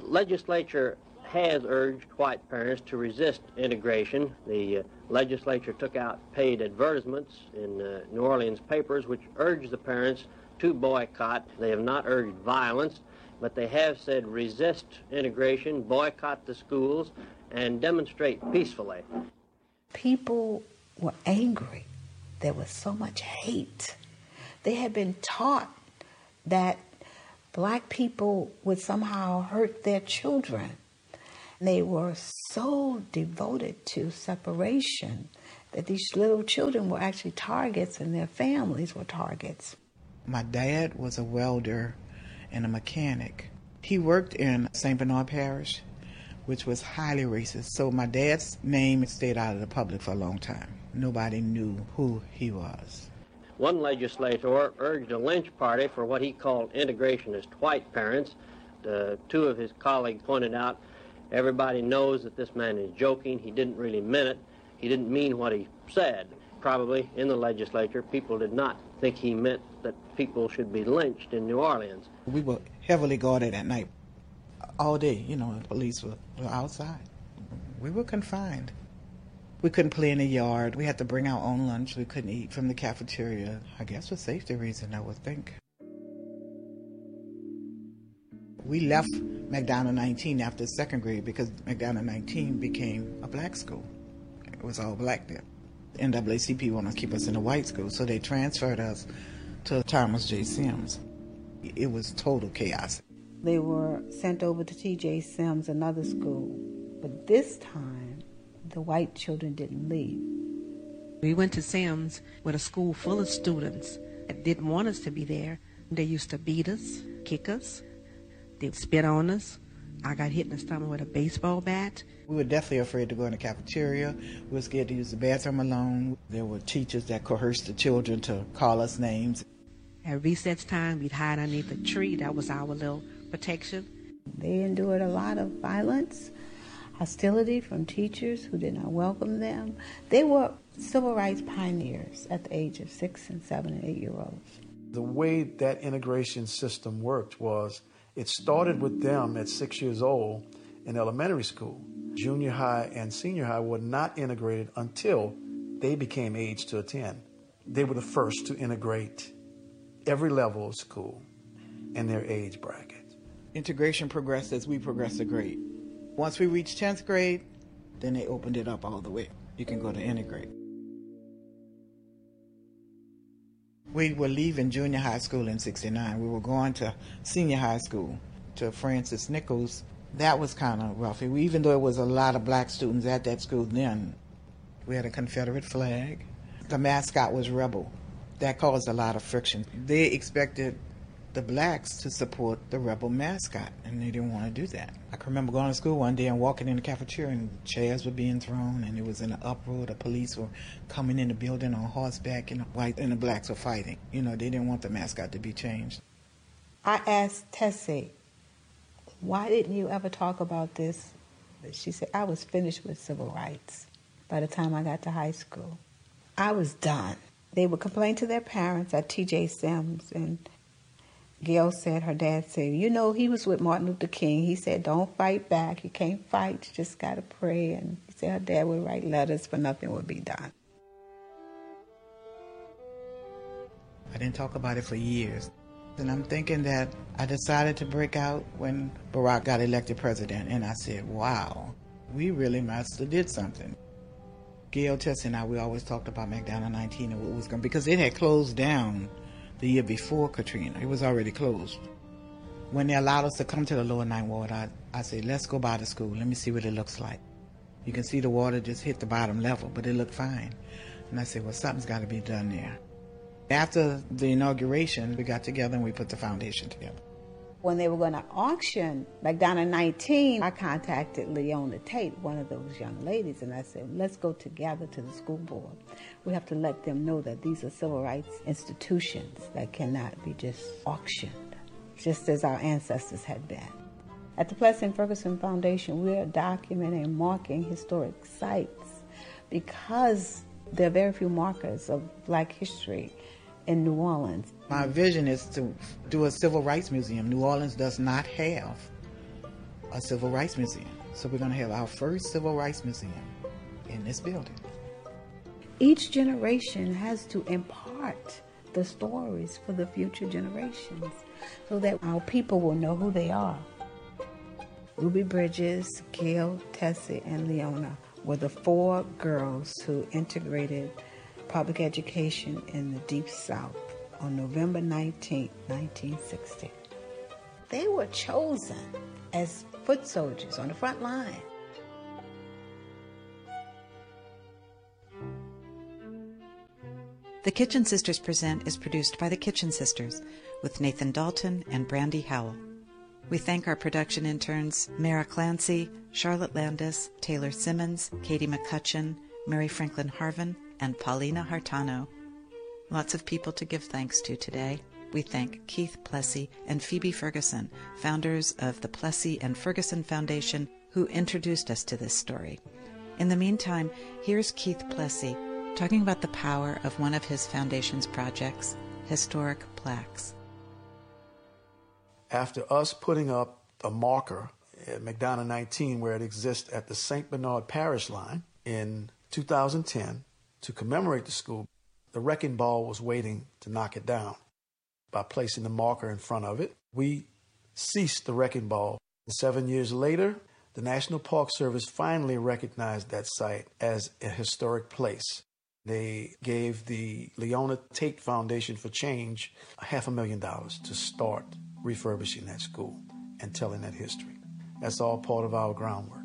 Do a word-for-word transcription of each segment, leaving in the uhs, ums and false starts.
legislature has urged white parents to resist integration. The uh, legislature took out paid advertisements in uh, New Orleans papers which urged the parents to boycott. They have not urged violence, but they have said resist integration, boycott the schools, and demonstrate peacefully. People were angry. There was so much hate. They had been taught that black people would somehow hurt their children. They were so devoted to separation that these little children were actually targets and their families were targets. My dad was a welder and a mechanic. He worked in Saint Bernard Parish, which was highly racist. So my dad's name stayed out of the public for a long time. Nobody knew who he was. One legislator urged a lynch party for what he called integrationist white parents. The two of his colleagues pointed out, everybody knows that this man is joking. He didn't really mean it. He didn't mean what he said. Probably in the legislature, people did not think he meant that people should be lynched in New Orleans. We were heavily guarded at night. All day, you know, the police were, were outside. We were confined. We couldn't play in the yard. We had to bring our own lunch. We couldn't eat from the cafeteria. I guess for safety reasons, I would think. We left McDonald nineteen after second grade because McDonald nineteen became a black school. It was all black there. The N double A C P wanted to keep us in a white school, so they transferred us to Thomas J. Sims. It was total chaos. They were sent over to T J Sims, another school. But this time, the white children didn't leave. We went to Sims with a school full of students that didn't want us to be there. They used to beat us, kick us. They'd spit on us. I got hit in the stomach with a baseball bat. We were deathly afraid to go in the cafeteria. We were scared to use the bathroom alone. There were teachers that coerced the children to call us names. At recess time, we'd hide underneath a tree. That was our little protection. They endured a lot of violence, hostility from teachers who did not welcome them. They were civil rights pioneers at the age of six and seven and eight year olds. The way that integration system worked was it started with them at six years old in elementary school. Junior high and senior high were not integrated until they became age to attend. They were the first to integrate every level of school in their age bracket. Integration progressed as we progressed to grade. Once we reached tenth grade, then they opened it up all the way. You can go to integrate. We were leaving junior high school in sixty-nine. We were going to senior high school, to Francis Nichols. That was kind of rough. Even though it was a lot of black students at that school then, we had a Confederate flag. The mascot was Rebel. That caused a lot of friction. They expected the blacks to support the Rebel mascot, and they didn't want to do that. I can remember going to school one day and walking in the cafeteria, and chairs were being thrown, and it was in an uproar. The police were coming in the building on horseback, and the white and the blacks were fighting. You know, they didn't want the mascot to be changed. I asked Tessie, why didn't you ever talk about this? She said, I was finished with civil rights by the time I got to high school. I was done. They would complain to their parents at T J Sims, and Gail said, her dad said, you know, he was with Martin Luther King. He said, don't fight back. You can't fight. You just got to pray. And he said her dad would write letters, but nothing would be done. I didn't talk about it for years. And I'm thinking that I decided to break out when Barack got elected president. And I said, wow, we really must have did something. Gail, Tessie, and I, we always talked about McDonald nineteen and what was going, because it had closed down the year before Katrina. It was already closed. When they allowed us to come to the lower ninth ward, I, I said, let's go by the school. Let me see what it looks like. You can see the water just hit the bottom level, but it looked fine. And I said, well, something's got to be done there. After the inauguration, we got together and we put the foundation together. When they were going to auction McDonald nineteen, I contacted Leona Tate, one of those young ladies, and I said, let's go together to the school board. We have to let them know that these are civil rights institutions that cannot be just auctioned, just as our ancestors had been. At the Plessy and Ferguson Foundation, we are documenting and marking historic sites because there are very few markers of black history in New Orleans. My vision is to do a civil rights museum. New Orleans does not have a civil rights museum. So we're going to have our first civil rights museum in this building. Each generation has to impart the stories for the future generations so that our people will know who they are. Ruby Bridges, Gail, Tessie, and Leona were the four girls who integrated public education in the Deep South on November nineteenth, nineteen sixty. They were chosen as foot soldiers on the front line. The Kitchen Sisters Present is produced by the Kitchen Sisters with Nathan Dalton and Brandy Howell. We thank our production interns Mara Clancy, Charlotte Landis, Taylor Simmons, Katie McCutcheon, Mary Franklin Harvin, and Paulina Hartano. Lots of people to give thanks to today. We thank Keith Plessy and Phoebe Ferguson, founders of the Plessy and Ferguson Foundation, who introduced us to this story. In the meantime, here's Keith Plessy talking about the power of one of his foundation's projects, historic plaques. After us putting up a marker at McDonough nineteen, where it exists at the Saint Bernard Parish line in two thousand ten, to commemorate the school, the wrecking ball was waiting to knock it down. By placing the marker in front of it, we ceased the wrecking ball. Seven years later, the National Park Service finally recognized that site as a historic place. They gave the Leona Tate Foundation for Change a half a million dollars to start refurbishing that school and telling that history. That's all part of our groundwork.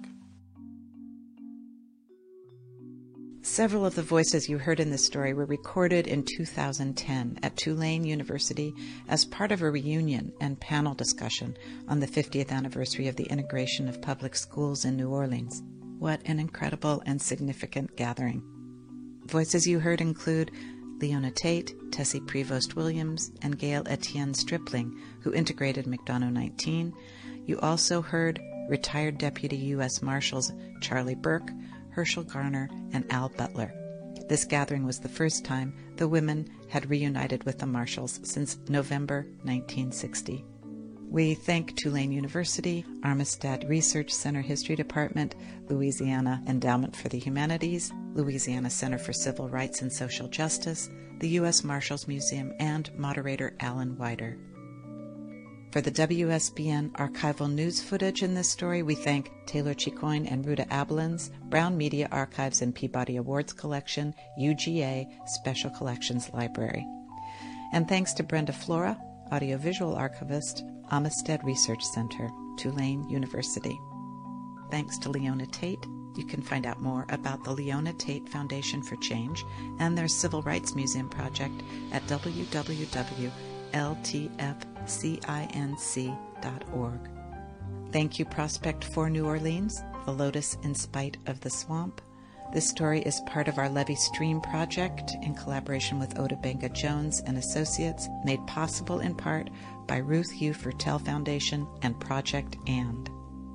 Several of the voices you heard in this story were recorded in two thousand ten at Tulane University as part of a reunion and panel discussion on the fiftieth anniversary of the integration of public schools in New Orleans. What an incredible and significant gathering. Voices you heard include Leona Tate, Tessie Prevost Williams, and Gail Etienne Stripling, who integrated McDonough nineteen. You also heard retired Deputy U S Marshals Charlie Burke, Herschel Garner, and Al Butler. This gathering was the first time the women had reunited with the Marshals since November nineteen sixty. We thank Tulane University, Armistead Research Center History Department, Louisiana Endowment for the Humanities, Louisiana Center for Civil Rights and Social Justice, the U S Marshals Museum, and moderator Alan Wider. For the W S B N archival news footage in this story, we thank Taylor Chicoine and Ruta Abelins, Brown Media Archives and Peabody Awards Collection, U G A Special Collections Library. And thanks to Brenda Flora, Audiovisual Archivist, Amistad Research Center, Tulane University. Thanks to Leona Tate. You can find out more about the Leona Tate Foundation for Change and their Civil Rights Museum project at w w w dot l t f cinc dot org. Thank you, Prospect for New Orleans, the Lotus in Spite of the Swamp. This story is part of our Levee Stream project in collaboration with Oda Benga Jones and Associates, made possible in part by Ruth Hugh Fertel Foundation and Project And.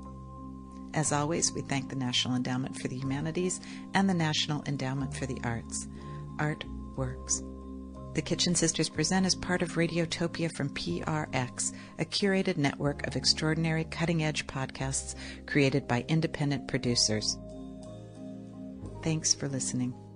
As always, we thank the National Endowment for the Humanities and the National Endowment for the Arts. Art works. The Kitchen Sisters Present is part of Radiotopia from P R X, a curated network of extraordinary cutting-edge podcasts created by independent producers. Thanks for listening.